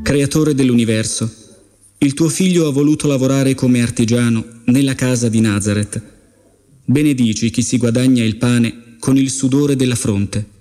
Creatore dell'universo, il tuo figlio ha voluto lavorare come artigiano nella casa di Nazareth. Benedici chi si guadagna il pane con il sudore della fronte.